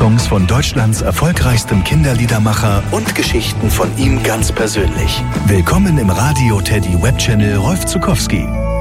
Songs von Deutschlands erfolgreichstem Kinderliedermacher und Geschichten von ihm ganz persönlich. Willkommen im Radio Teddy Webchannel Rolf Zuckowski.